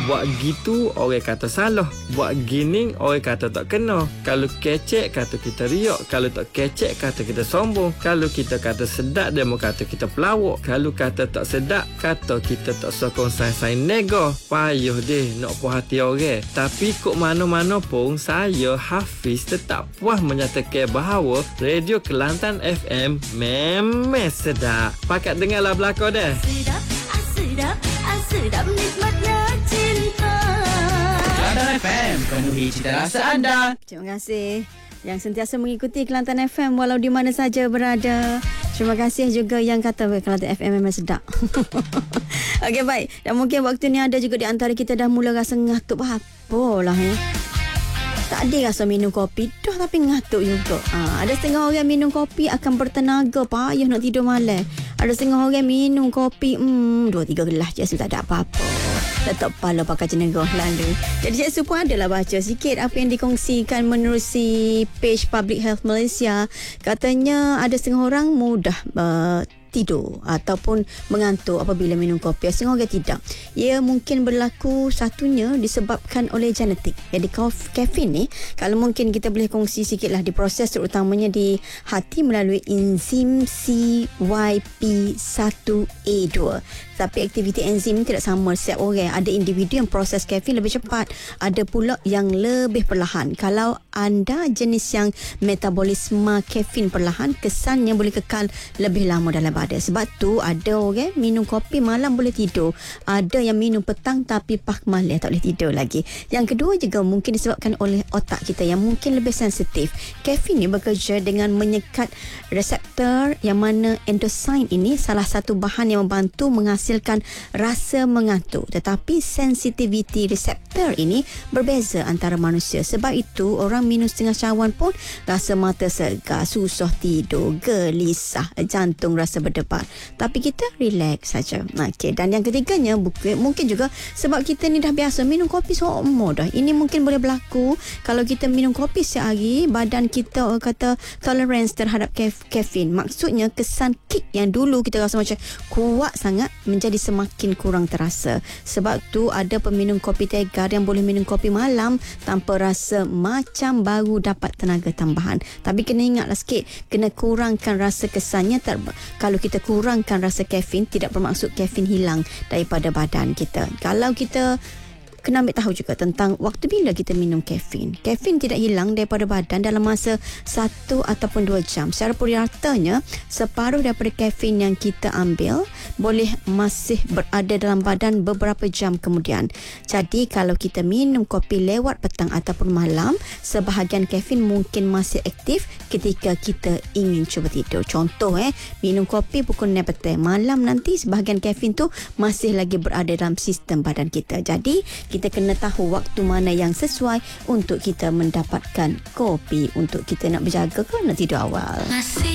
Buat gitu orang kata salah. Buat gini orang kata tak kena. Kalau kecek kata kita riak. Kalau tak kecek kata kita sombong. Kalau kita kata sedap dia mau kata kita pelawak. Kalau kata tak sedap kata kita tak sokong sains-sains nego. Payuh deh nak puas hati orang. Tapi kok mana-mana pun saya Hafiz tetap puas menyatakan bahawa Radio Kelantan FM memang sedap. Pakat dengarlah belakang dah. Sedap, sedap, sedap nikmatnya cinta. Kelantan FM, penuhi cita rasa anda. Terima kasih yang sentiasa mengikuti Kelantan FM walau di mana saja berada. Terima kasih juga yang kata Kelantan FM memang sedap. Okey, baik. Dan mungkin waktu ni ada juga di antara kita dah mula rasa ngantuk apalah ya. Tak ada rasa minum kopi dah tapi ngantuk juga. Ada setengah orang minum kopi akan bertenaga payah nak tidur malam. Ada setengah orang minum kopi 2-3 gelas je tak ada apa-apa. Letak kepala pakai cenegah lalu. Jadi cikgu pun adalah baca sikit apa yang dikongsikan menerusi page Public Health Malaysia. Katanya ada setengah orang mudah tidur ataupun mengantuk apabila minum kopi. Setengah orang tidak. Ia mungkin berlaku satunya disebabkan oleh genetik. Jadi kafein ni kalau mungkin kita boleh kongsi sikitlah diproses terutamanya di hati melalui enzim CYP1A2. Tapi aktiviti enzim tidak sama setiap orang. Ada individu yang proses kafein lebih cepat, ada pula yang lebih perlahan. Kalau anda jenis yang metabolisme kafein perlahan, kesannya boleh kekal lebih lama dalam badan. Sebab tu ada orang minum kopi malam boleh tidur. Ada yang minum petang tapi pak malam tak boleh tidur lagi. Yang kedua juga mungkin disebabkan oleh otak kita yang mungkin lebih sensitif. Kafein ni bekerja dengan menyekat reseptor yang mana endocrine ini salah satu bahan yang membantu menghasilkan rasa mengantuk. Tetapi sensitiviti reseptor ini berbeza antara manusia. Sebab itu orang minum setengah cawan pun rasa mata segar, susah tidur, gelisah, jantung rasa berdebar. Tapi kita relax saja. Okey, dan yang ketiganya mungkin juga sebab kita ni dah biasa minum kopi seumur dah. Ini mungkin boleh berlaku kalau kita minum kopi sehari, badan kita kata tolerance terhadap kafein. Maksudnya kesan kick yang dulu kita rasa macam kuat sangat menjadi semakin kurang terasa. Sebab tu ada peminum kopi tegar yang boleh minum kopi malam tanpa rasa macam baru dapat tenaga tambahan. Tapi kena ingatlah sikit, kena kurangkan rasa kesannya. Kalau kita kurangkan rasa kafein, tidak bermaksud kafein hilang daripada badan kita. Kalau kita kena ambil tahu juga tentang waktu bila kita minum kafein. Kafein tidak hilang daripada badan dalam masa 1 ataupun 2 jam. Secara purwatanya, separuh daripada kafein yang kita ambil boleh masih berada dalam badan beberapa jam kemudian. Jadi kalau kita minum kopi lewat petang ataupun malam, sebahagian kafein mungkin masih aktif ketika kita ingin cuba tidur. Contoh minum kopi pukul 9 petang, malam nanti sebahagian kafein tu masih lagi berada dalam sistem badan kita. Jadi kita kena tahu waktu mana yang sesuai untuk kita mendapatkan kopi untuk kita nak berjaga ke nak tidur awal.